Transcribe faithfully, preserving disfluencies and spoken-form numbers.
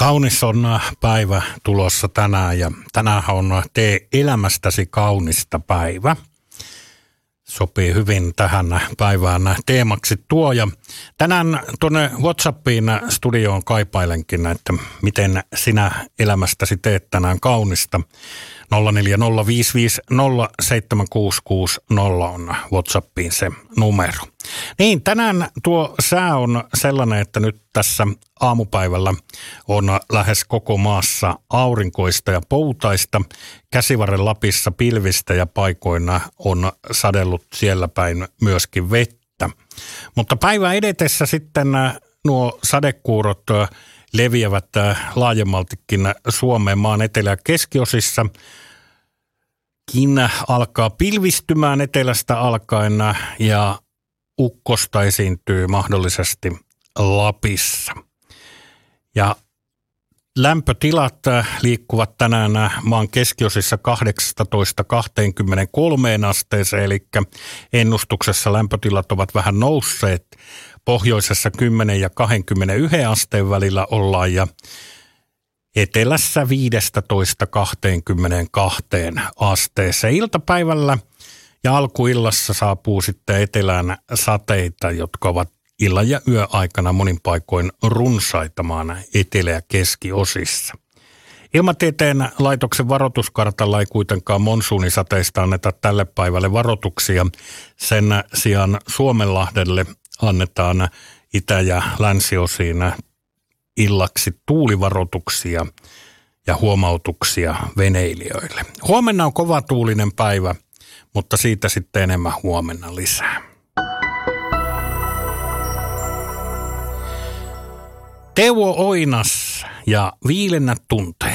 Kaunis on päivä tulossa tänään ja tänään on Tee elämästäsi kaunista päivä. Sopii hyvin tähän päivään teemaksi tuo. Ja tänään tuonne WhatsAppiin studioon kaipailenkin, että miten sinä elämästäsi teet tänään kaunista. nolla neljä nolla viisi viisi nolla seitsemän kuusi kuusi nolla on WhatsAppiin se numero. Niin, tänään tuo sää on sellainen, että nyt tässä aamupäivällä on lähes koko maassa aurinkoista ja poutaista. Käsivarren Lapissa pilvistä ja paikoina on sadellut siellä päin myöskin vettä. Mutta päivän edetessä sitten nuo sadekuurot leviävät laajemmaltikin Suomeen maan etelä- ja keskiosissa. Kin alkaa pilvistymään etelästä alkaen ja ukkosta esiintyy mahdollisesti Lapissa. Ja lämpötilat liikkuvat tänään maan keskiosissa kahdeksasta kaksikymmentäkolme asteeseen, eli ennustuksessa lämpötilat ovat vähän nousseet. Pohjoisessa kymmenen ja kaksikymmentäyksi asteen välillä ollaan ja etelässä viisitoista kaksikymmentäkaksi asteeseen. Iltapäivällä ja alkuillassa saapuu sitten etelään sateita, jotka ovat illan ja yöaikana monin paikoin runsaita maan etelä- ja keskiosissa. Ilmatieteen laitoksen varoituskartalla ei kuitenkaan monsuunisateista anneta tälle päivälle varoituksia. Sen sijaan Suomenlahdelle annetaan itä- ja länsiosiin illaksi tuulivaroituksia ja huomautuksia veneilijöille. Huomenna on kovatuulinen päivä, mutta siitä sitten enemmän huomenna lisää. Teuvo Oinas ja Viilennät tunteet.